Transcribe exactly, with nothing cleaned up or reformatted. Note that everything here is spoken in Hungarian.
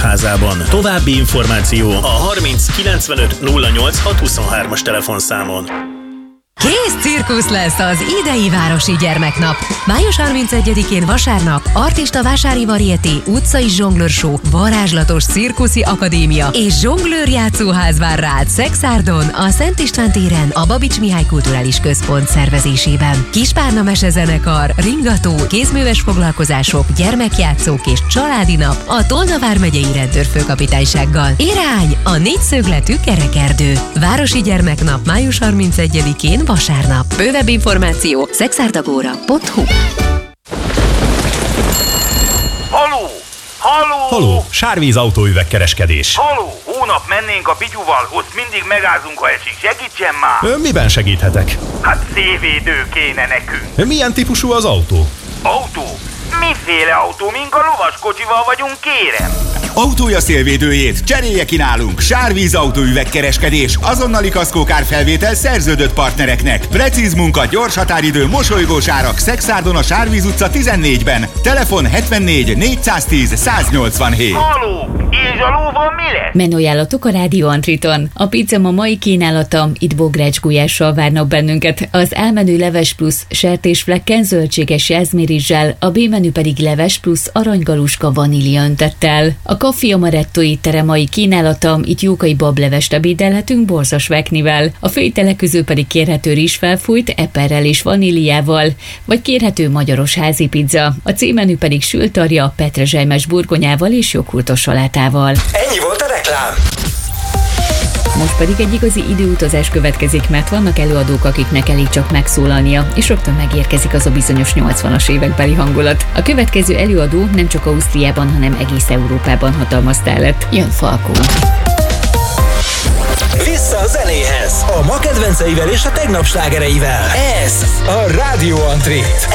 házában. További információ a harminc kilencvenöt nulla nyolc hatszázhuszonhárom-as telefonszámon. Kész cirkusz lesz az idei Városi Gyermeknap. május harmincegyedikén vasárnap artista vásári varieté, utcai zsonglőr show, varázslatos cirkuszi akadémia és zsonglőr játszóház vár rád Szexárdon, a Szent István téren, a Babics Mihály Kulturális Központ szervezésében. Kispárna mesezenekar, ringató, kézműves foglalkozások, gyermekjátszók és családi nap a Tolna vármegyei rendőrfőkapitánysággal. Irány a négyszögletű kerekerdő. Városi Gyermeknap május harmincegyedikén vasárnap. Bővebb információ szexárdagóra pont hu. Haló! Haló! Haló! Sárvíz autóüvegkereskedés. Haló! Hónap mennénk a Pityuval, ott mindig megázunk, ha esik. Segítsen már! Ön miben segíthetek? Hát szélvédő kéne nekünk. Milyen típusú az autó? Autó? Miféle autó? Mink a lovaskocsival vagyunk, kérem? Autója szélvédőjét cserélje ki nálunk. Sárvíz autóüvegkereskedés. Azonnali kaszkókár felvétel szerződött partnereknek. Precíz munka, gyors határidő, mosolygós árak. Szexárdon a Sárvíz utca tizennégyben. Telefon hetvennégy négyszáztíz száznyolcvanhét. Haló! És a lóval mi lesz? Menüajánlatok a Rádió Antriton. A pizza ma mai kínálata, itt bogrács gulyással várnak bennünket. Az elmenü leves plusz sertésflekken zöldséges jászmirizzsel, a B-menü pedig leves plusz aranygaluska vanília öntettel. A Café Amaretto étterem mai kínálata, itt jókai bablevest ebédelhetünk borzas veknivel. A főételek közül pedig kérhető rizsfelfújt eperrel és vaníliával, vagy kérhető magyaros házi pizza. A C-menü pedig sültarja, petrezselymes burgonyával és joghurtos salátával. Ennyi volt a reklám! Most pedig egy igazi időutazás következik, mert vannak előadók, akiknek elég csak megszólalnia, és rögtön megérkezik az a bizonyos nyolcvanas évekbeli hangulat. A következő előadó nem csak Ausztriában, hanem egész Európában hatalmaztá lett. Jön Falkó. Vissza a zenéhez, a ma kedvenceivel és a tegnap slágereivel. Ez a Rádió Antrit.